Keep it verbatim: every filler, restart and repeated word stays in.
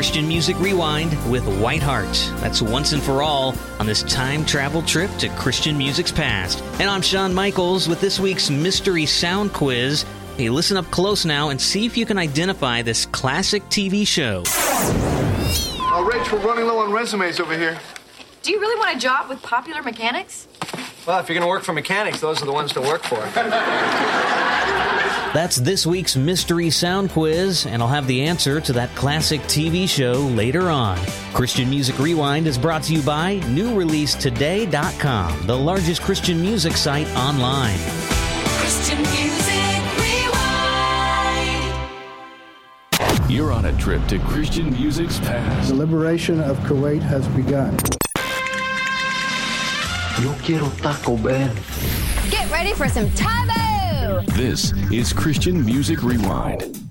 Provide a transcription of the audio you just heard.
Christian Music Rewind with Whiteheart. That's once and for all on this time travel trip to Christian music's past. And I'm Shawn Michaels with this week's Mystery Sound Quiz. Hey, listen up close now and see if you can identify this classic T V show. Uh, Rach, we're running low on resumes over here. Do you really want a job with Popular Mechanics? Well, if you're going to work for mechanics, those are the ones to work for. That's this week's Mystery Sound Quiz, and I'll have the answer to that classic T V show later on. Christian Music Rewind is brought to you by new release today dot com, the largest Christian music site online. Christian Music Rewind. You're on a trip to Christian music's past. The liberation of Kuwait has begun. Yo quiero Taco Bell. Get ready for some Tavo! This is Christian Music Rewind.